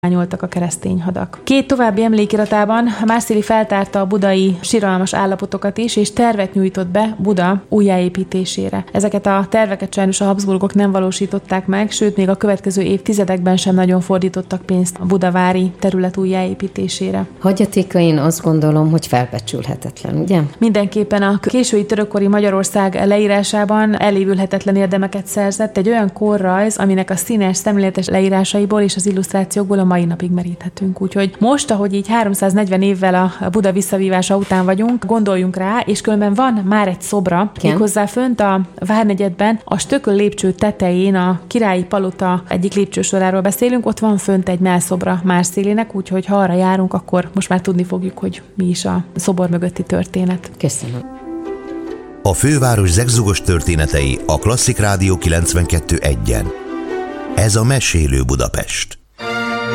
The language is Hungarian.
nyoltak a keresztény hadak. Két további emlékiratában Marsilyi feltárta a budai siralmas állapotokat is, és tervet nyújtott be Buda újjáépítésére. Ezeket a terveket sajnos a Habsburgok nem valósították meg, sőt még a következő évtizedekben sem nagyon fordítottak pénzt a budavári terület újjáépítésére. Hagyatéka, én azt gondolom, hogy felbecsülhetetlen, ugye? Mindenképpen a késői törökkori Magyarország leírásában elévülhetetlen érdemeket szerzett, egy olyan korrajz, aminek a színes, szemléletes leírásaiból és az illusztrációkból a mai napig meríthetünk. Úgyhogy most, ahogy így 340 évvel a Buda visszavívása után vagyunk, gondoljunk rá, és különben van már egy szobra, méghozzá fönt a Várnegyedben, a Stököl lépcső tetején, a Királyi Palota egyik lépcsősoráról beszélünk, ott van fönt egy mellszobra Marsilinek, úgyhogy ha arra járunk, akkor most már tudni fogjuk, hogy mi is a szobor mögötti történet. Köszönöm. A főváros zegzugos történetei a Klasszik Rádió 92.1-en. Ez a Mesélő Budapest.